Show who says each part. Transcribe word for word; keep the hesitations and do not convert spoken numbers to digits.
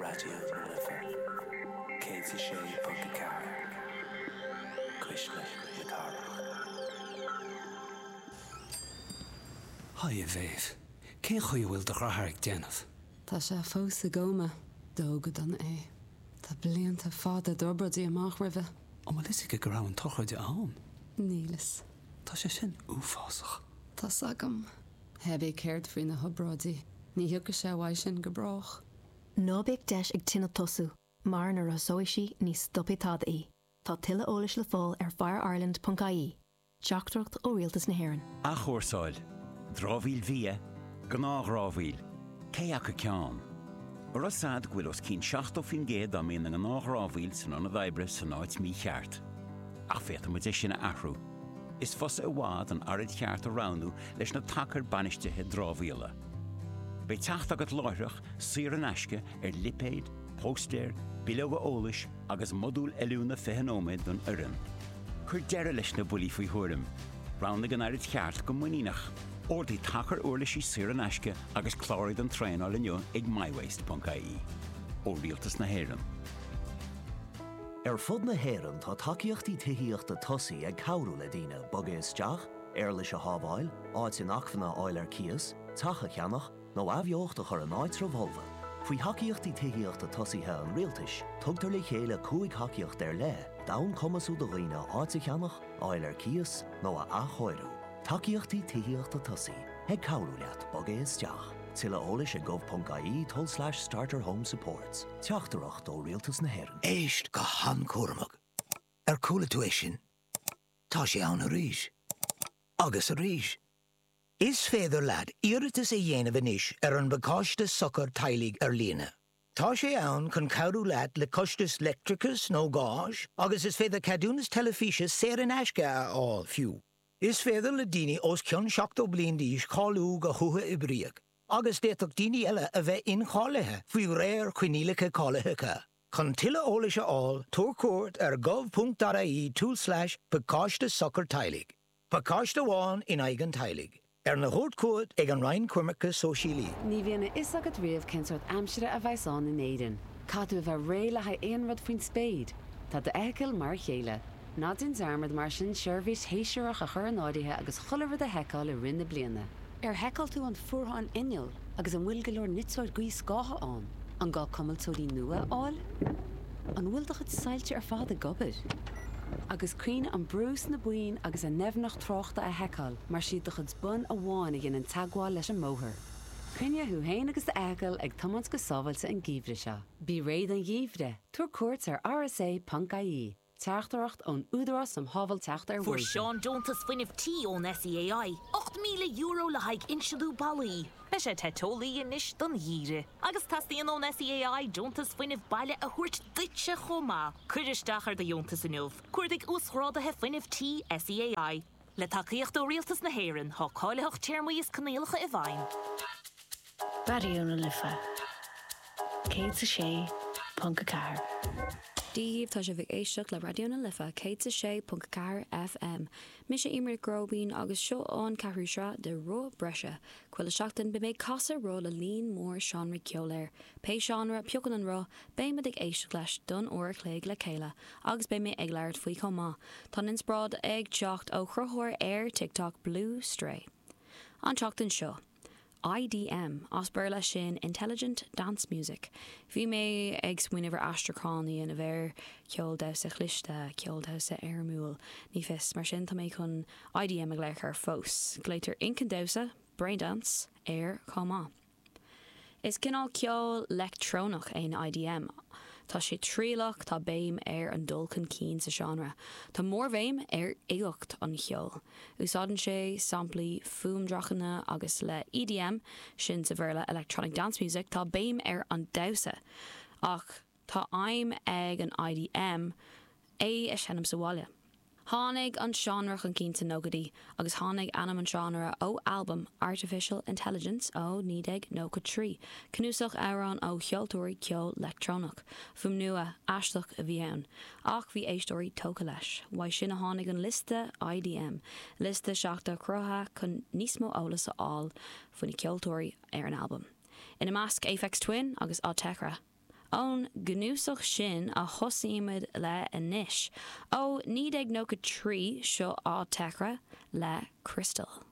Speaker 1: radio lifa. Katie Shea Pukakar. Krishna Yakara.
Speaker 2: Hi, Viv. Cén chuí bhfuil do rathairg déanamh?
Speaker 3: Tá sé fós a goma dógad an é. Tá blianta fáda dobradí amach ribh.
Speaker 2: Ó má lis go gur an tochaide an?
Speaker 3: Nílas.
Speaker 2: Tá sé sin úfásach.
Speaker 3: Tá sagam. Heb é céirt faoin na hobrádí. Ní hiúca sé bhaid sin go brach.
Speaker 4: Nó beag deis ag tinna tosú, mar na rasóisi ní stoppitád í. Tá tuile ólis le fáil ar fire ireland dot I E. Teachtracht ó rialtas na hÉireann.
Speaker 5: A chóirsáil, drábhíl bhí, gná rábhíl, cé acha ceann. Ar a sad ghuiil os cín seachtó fin géad am íon an gná rábhíl san anna bhaibre san áit mí cheart. Ach féta mu sinna ahrú. Is fosa a bhád an arid cheart a ránú leis na tacar banistethe drábhíla. Bei techt agat láireach sir an eisce ar lipéid, póstéir, bilóga ólis agus modúl eiliúna fehanóméid don urim. Chur deire leis na bulí faoi thuairim, ránna gan arid cheart go muínach. Ordaí tacar uirlisí sir an eisce agus chláirid an tréáil inniu ag mywaste dot I E. Ó rialtas na hÉireann.
Speaker 6: Ar fud na hÉireann tá takeíochtaí tuithíochta tosaí ag cabhrú le daoine boga isteach, ar leis a hábháil, áit in achfanna áil ar cias, tacha cheannach, nó abheochta chur an áit romholva. Faoi hacaíochtaí tuithíochta tosaithe an rialtais, tugtar le chéile cúig hacaíocht ar le, dain cumasú do dhaoine áit a cheannach, áil ar cias, nó a achóirú. Takeíochtaí tuithíochta tosaí, ag cabhrú leat boga isteach. Tilla ólis a gov.ie tol slash starter home supports. Teachtarach ó rialtas na hÉireann.
Speaker 7: Éist go han cuaramach. Ar coolla tú é sin. Tá sé ann a ríis. Agus a ríis. Is féidir leat iiritas é dhéanamh inis ar an bacáiste socar tailig ar lína. Tá sé ann chun cabhrú leat le costas lectricus nó gáis, agus is féidir cadúnas telefíse sér an eisce a áil fiú. Is féidir le daoine os ceann seachtó bliain díos cáilú go thutha i bríoch. Agus déach daoine eile a bheith incháthaithe faoi réir chuinílacha cálathacha. Chun tuile ólis a áil, túir cuairt ar gov.ie túl slash bacáiste socar tailig. Bacáiste bháin in aigean tailig. Ar na hót cuat ag an rainn cuimeacha sóisialaí.
Speaker 3: Ní bhíonna is agad riamh cinsort amsire a bhaisán in éidean. Cadú bheith réile ha éon rud faoin spéid. Tá de eiceil mar chéile. Nádin zarmad mar sin seirbhís héiseach a chur an áirithe agus cholamh a heiceáil i rinne bliana. Er hecal tú an fuair an inneal agus an bhfuil go leor nitsáid gaí scátha an. An gá cumiltóirí nua áil? An bhfuil do chud sailte ar fád a gobir. Agus cuioine an brús na buin agus a nebhnach tráchta a heiceáil mar siad do chud bun a bháin a gin an tagháil leis an móthir. Crinne thu héin agus eiceil ag tamans go sábhailte an gíomhre seo. Bí réad an gíomhre, túir cuairt ar R S A dot I E. Teachtareacht ón údarás am hábhal teacht ar
Speaker 8: For Sean Jonas fuineh tí ón S E A I, ocht míle euro le haig insiadú bailí. Be sé tetólaí inis don dhíre. Agus tastíon ón S E A I Jonas fuineh baile a thuirt duitse chomá. Cuiristeach ar de Jonas inniuh. Cuirdig úsrádathe fuineh tí S E A I. Le takeíocht ó rialtas na hÉireann, há cáileach téirmaíos canéalacha i bhain.
Speaker 9: Barúna lifa. Cé sé Pukakar.
Speaker 10: Díomh tá sé bh éisteach le radioúna lifa cé sé Pukakar F M. Mi sé imir grobín agus seo an ceithre de ro breise. Cuil seachtain be méid casa ro le líon mór seanra ceoléir. Pe seanra peocan an ro, bé me ag éisteach leis don uair cléig le chéile, agus bé mé ag leir faoi comá. Tá insprád ag teacht ó chruthóir air TikTok Blue Stray. An teachtain seo. I D M, os burla sin Intelligent Dance Music. Bhí mé ag smuoinehar astracánaí in a bhéir ceol dausa chlichte, ceol dausa airmúil, ní fis mar sin tá mé chun I D M ag leir ar fós. Gléitar incon dausa, brain dance, air comá. Is cinál ceol electrónach é I D M. Tá sé trílach tá béim ar an dulcan cín sa genre. Tá mór bhéim ar éocht an cheol. Úsáidan sé samplaí fuamdrachanna agus le E D M sin sa bhéirla electronic dance music tá béim ar an dausa. Ach tá aim ag an I D M é a seanam sa bhaile. Tháinig an seanrach an cínta nógadí agus tháinig anam an seanra ó album Artificial Intelligence ó nídeg nócha trí. Cnúsach árán ó cheoltóirí ceol electrónach. Fum nua aisteach a bhí ann. Ach bhí éistóirí tóca leis. Waid sin a tháinig an lista I D M. Lista seachta crutha chun níos mó ólas aáil faoin ceoltóirí ar an album. Ina measc Aphex Twin agus á Tekra. ón gnúsach sin a thosaimid le inis ó ní ag nó go trí seo á teachra le Crystal.